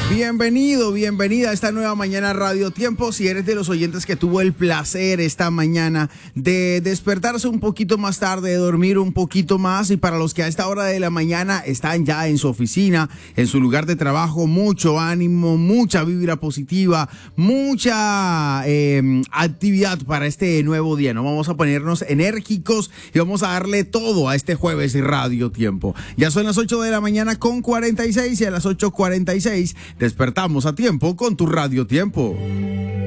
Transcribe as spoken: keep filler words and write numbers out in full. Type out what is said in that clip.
Bienvenido, bienvenida a esta nueva mañana Radio Tiempo. Si eres de los oyentes que tuvo el placer esta mañana de despertarse un poquito más tarde, de dormir un poquito más, y para los que a esta hora de la mañana están ya en su oficina, en su lugar de trabajo, mucho ánimo, mucha vibra positiva, mucha eh, actividad para este nuevo día, ¿no? Vamos a ponernos enérgicos y vamos a darle todo a este jueves Radio Tiempo. Ya son las ocho de la mañana con cuarenta y seis, y a las ocho cuarenta y seis despertamos a tiempo con tu Radio Tiempo.